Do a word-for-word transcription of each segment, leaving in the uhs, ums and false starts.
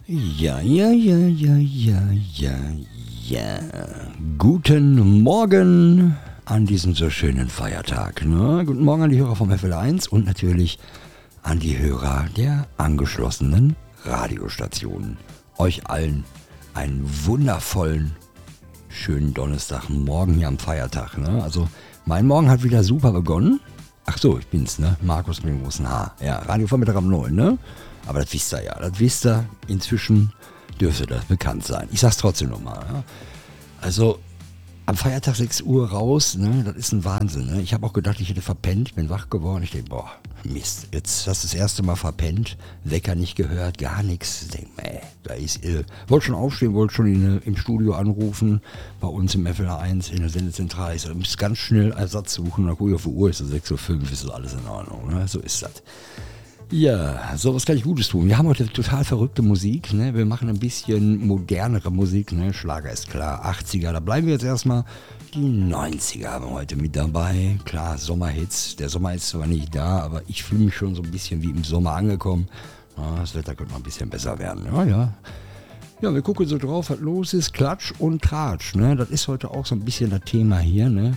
Ja, ja, ja, ja, ja, ja, ja. Guten Morgen an diesem so schönen Feiertag. Ne? Guten Morgen an die Hörer vom F L eins und natürlich an die Hörer der angeschlossenen Radiostationen. Euch allen einen wundervollen, schönen Donnerstagmorgen hier am Feiertag. Ne? Also mein Morgen hat wieder super begonnen. Ach so, ich bin's, ne? Markus mit dem großen H. Ja, Radiovormittag am neun, ne? Aber das wisst ihr ja, das wisst ihr. Inzwischen dürfte das bekannt sein. Ich sag's trotzdem nochmal. Ja? Also am Feiertag sechs Uhr raus, ne? Das ist ein Wahnsinn. Ne? Ich habe auch gedacht, ich hätte verpennt. Ich bin wach geworden. Ich denke, boah, Mist. Jetzt hast du das erste Mal verpennt. Wecker nicht gehört, gar nichts. Ich denke, ey, da ist ill. Wollte schon aufstehen, wollte schon in, im Studio anrufen. Bei uns im F L eins in der Sendezentrale. Ich so, muss ganz schnell Ersatz suchen. Dann gucke ich auf die Uhr, ist es sechs Uhr fünf, ist alles in Ordnung. Ne? So ist das. Ja, so was kann ich Gutes tun. Wir haben heute total verrückte Musik, ne? Wir machen ein bisschen modernere Musik, ne? Schlager ist klar, achtziger, da bleiben wir jetzt erstmal. Die neunziger haben wir heute mit dabei. Klar, Sommerhits, der Sommer ist zwar nicht da, aber ich fühle mich schon so ein bisschen wie im Sommer angekommen. Ja, das Wetter könnte noch ein bisschen besser werden, ja, ja. Ja, wir gucken so drauf, was los ist, Klatsch und Tratsch, ne? Das ist heute auch so ein bisschen das Thema hier, ne?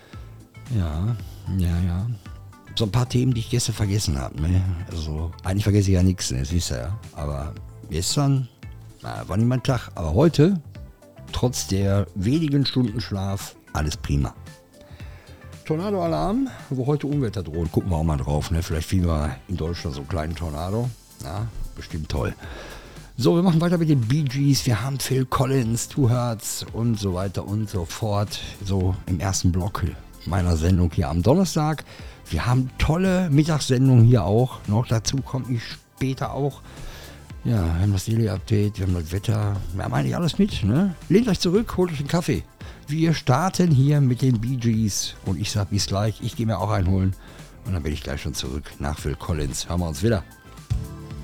Ja, ja, ja. So ein paar Themen, die ich gestern vergessen habe. Ne? Also, eigentlich vergesse ich ja nichts, ne? Das wisst ihr ja. Aber gestern, na, war nicht mein Tag. Aber heute, trotz der wenigen Stunden Schlaf, alles prima. Tornado-Alarm, wo heute Unwetter droht. Gucken wir auch mal drauf. Ne? Vielleicht finden wir in Deutschland so einen kleinen Tornado. Ja, bestimmt toll. So, wir machen weiter mit den Bee Gees. Wir haben Phil Collins, Two Hearts und so weiter und so fort. So im ersten Block meiner Sendung hier am Donnerstag. Wir haben tolle Mittagssendungen hier auch. Noch dazu komme ich später auch. Ja, wir haben das Daily Update, wir haben das Wetter. Wir haben eigentlich alles mit. Ne? Lehnt euch zurück, holt euch einen Kaffee. Wir starten hier mit den Bee Gees. Und ich sage bis gleich. Ich gehe mir auch einen holen. Und dann bin ich gleich schon zurück nach Phil Collins. Hören wir uns wieder.